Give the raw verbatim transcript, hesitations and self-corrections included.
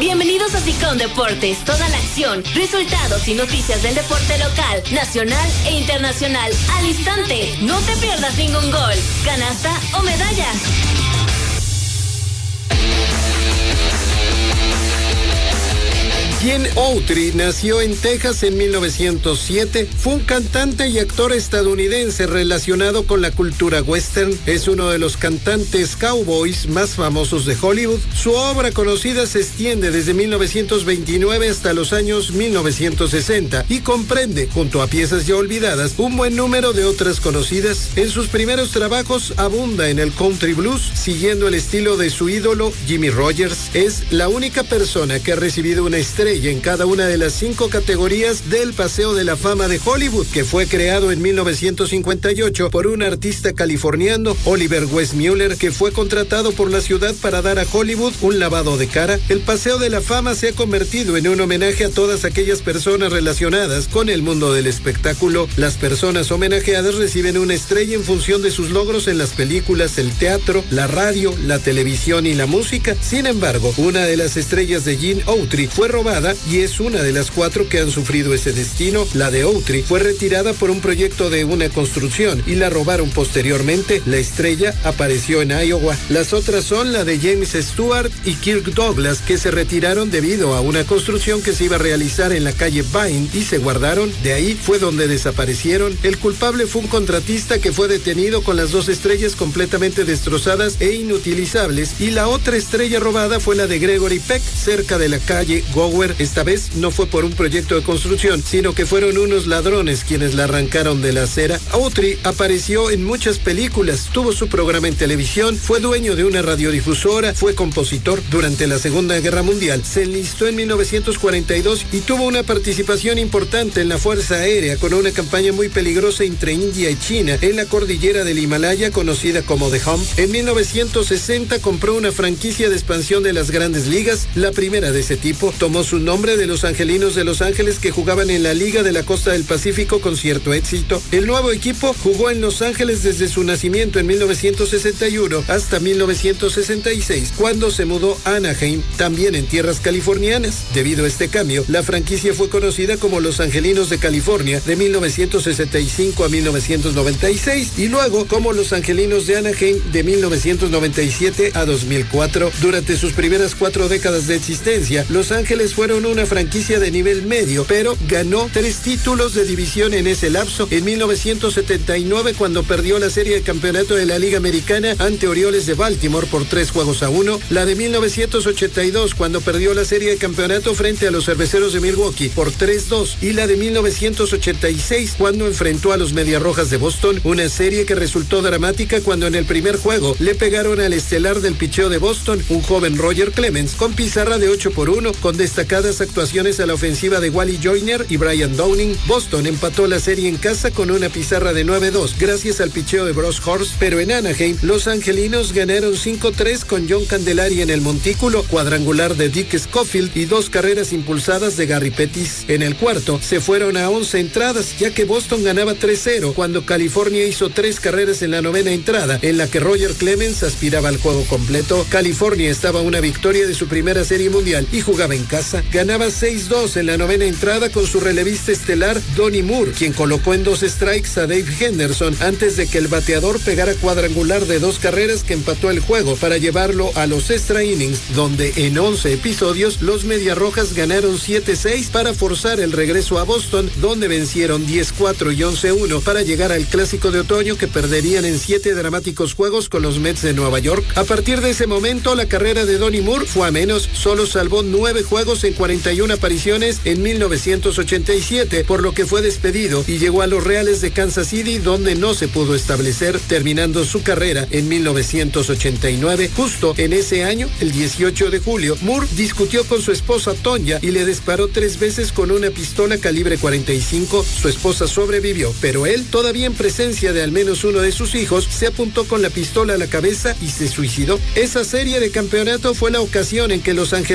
Bienvenidos a Sicom Deportes. Toda la acción, resultados y noticias del deporte local, nacional e internacional al instante. No te pierdas ningún gol, canasta o medalla. Gene Autry nació en Texas en mil novecientos siete. Fue un cantante y actor estadounidense relacionado con la cultura western. Es uno de los cantantes cowboys más famosos de Hollywood. Su obra conocida se extiende desde mil novecientos veintinueve hasta los años mil novecientos sesenta y comprende, junto a piezas ya olvidadas, un buen número de otras conocidas. En sus primeros trabajos abunda en el country blues, siguiendo el estilo de su ídolo Jimmy Rogers. Es la única persona que ha recibido una estrella en cada una de las cinco categorías del Paseo de la Fama de Hollywood, que fue creado en mil novecientos cincuenta y ocho por un artista californiano, Oliver Westmuller, que fue contratado por la ciudad para dar a Hollywood un lavado de cara. El Paseo de la Fama se ha convertido en un homenaje a todas aquellas personas relacionadas con el mundo del espectáculo. Las personas homenajeadas reciben una estrella en función de sus logros en las películas, el teatro, la radio, la televisión y la música. Sin embargo, una de las estrellas de Gene Autry fue robada y es una de las cuatro que han sufrido ese destino. La de Autry fue retirada por un proyecto de una construcción y la robaron posteriormente. La estrella apareció en Iowa. Las otras son la de James Stewart y Kirk Douglas, que se retiraron debido a una construcción que se iba a realizar en la calle Vine y se guardaron. De ahí fue donde desaparecieron. El culpable fue un contratista que fue detenido con las dos estrellas completamente destrozadas e inutilizables, y la otra estrella robada fue la de Gregory Peck, cerca de la calle Gower. Esta vez no fue por un proyecto de construcción, sino que fueron unos ladrones quienes la arrancaron de la acera. Autry apareció en muchas películas, tuvo su programa en televisión, fue dueño de una radiodifusora, fue compositor. Durante la Segunda Guerra Mundial se enlistó en mil novecientos cuarenta y dos y tuvo una participación importante en la Fuerza Aérea con una campaña muy peligrosa entre India y China en la cordillera del Himalaya, conocida como The Hump. En mil novecientos sesenta compró una franquicia de expansión de las Grandes Ligas, la primera de ese tipo. Tomó su nombre de los Angelinos de Los Ángeles, que jugaban en la Liga de la Costa del Pacífico con cierto éxito. El nuevo equipo jugó en Los Ángeles desde su nacimiento en mil novecientos sesenta y uno hasta mil novecientos sesenta y seis, cuando se mudó a Anaheim, también en tierras californianas. Debido a este cambio, la franquicia fue conocida como Los Angelinos de California de mil novecientos sesenta y cinco a mil novecientos noventa y seis y luego como Los Angelinos de Anaheim de mil novecientos noventa y siete a dos mil cuatro. Durante sus primeras cuatro décadas de existencia, Los Ángeles fueron una franquicia de nivel medio, pero ganó tres títulos de división en ese lapso. En mil novecientos setenta y nueve, cuando perdió la serie de campeonato de la Liga Americana ante Orioles de Baltimore por tres juegos a uno. La de mil novecientos ochenta y dos, cuando perdió la serie de campeonato frente a los Cerveceros de Milwaukee por tres dos. Y la de mil novecientos ochenta y seis, cuando enfrentó a los Medias Rojas de Boston. Una serie que resultó dramática cuando en el primer juego le pegaron al estelar del picheo de Boston, un joven Roger Clemens, con pizarra de ocho por uno, con destacadas actuaciones a la ofensiva de Wally Joyner y Brian Downing. Boston empató la serie en casa con una pizarra de nueve dos gracias al picheo de Bruce Horst, pero en Anaheim los angelinos ganaron cinco tres con John Candelaria en el montículo, cuadrangular de Dick Schofield y dos carreras impulsadas de Gary Pettis. En el cuarto se fueron a once entradas, ya que Boston ganaba tres cero cuando California hizo tres carreras en la novena entrada, en la que Roger Clemens aspiraba al juego completo. California estaba a una victoria de su primera serie mundial y jugaba en casa. Ganaba seis dos en la novena entrada con su relevista estelar Donnie Moore, quien colocó en dos strikes a Dave Henderson antes de que el bateador pegara cuadrangular de dos carreras que empató el juego para llevarlo a los extra innings, donde en once episodios los Medias Rojas ganaron siete seis para forzar el regreso a Boston, donde vencieron diez cuatro y once uno para llegar al clásico de otoño que perderían en siete dramáticos juegos con los Mets de Nueva York. A partir de ese momento la carrera de Donnie Moore fue a menos, solo salvó nueve juegos en cuarenta y una apariciones en mil novecientos ochenta y siete, por lo que fue despedido y llegó a los Reales de Kansas City, donde no se pudo establecer, terminando su carrera en mil novecientos ochenta y nueve. Justo en ese año, el dieciocho de julio, Moore discutió con su esposa Tonya y le disparó tres veces con una pistola calibre cuarenta y cinco. Su esposa sobrevivió, pero él, todavía en presencia de al menos uno de sus hijos, se apuntó con la pistola a la cabeza y se suicidó. Esa serie de campeonato fue la ocasión en que Los Ángeles